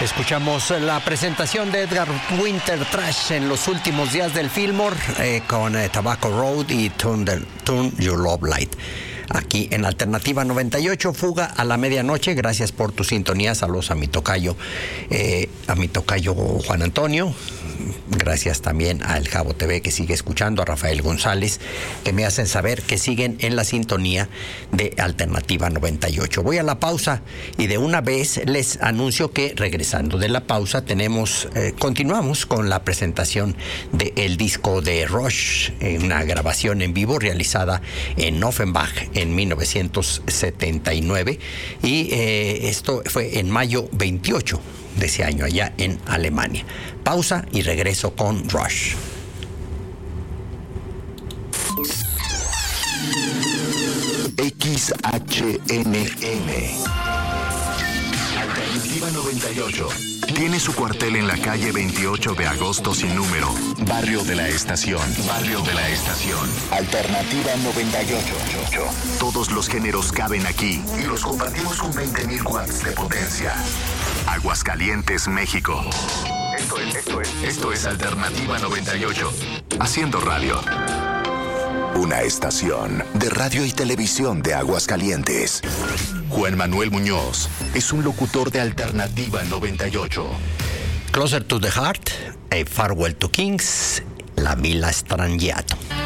Escuchamos la presentación de Edgar Winter Trash en los últimos días del Fillmore con Tobacco Road y Turn Your Love Light. Aquí en Alternativa 98, Fuga a la medianoche. Gracias por tu sintonía. Saludos a mi tocayo Juan Antonio. Gracias también a El Jabo TV, que sigue escuchando, a Rafael González, que me hacen saber que siguen en la sintonía de Alternativa 98. Voy a la pausa y de una vez les anuncio que regresando de la pausa continuamos con la presentación del disco de Rush, una grabación en vivo realizada en Offenbach en 1979, y esto fue en mayo 28 de ese año allá en Alemania. Pausa y regreso con Rush. XHNN Alternativa 98 tiene su cuartel en la calle 28 de agosto sin número, Barrio de la Estación. Alternativa 98. Todos los géneros caben aquí y los compartimos con 20,000 watts de potencia. Aguascalientes, México. Esto es Alternativa 98. Haciendo radio. Una estación de radio y televisión de Aguascalientes. Juan Manuel Muñoz es un locutor de Alternativa 98. Closer to the Heart, A Farewell to Kings, La Villa Strangiato.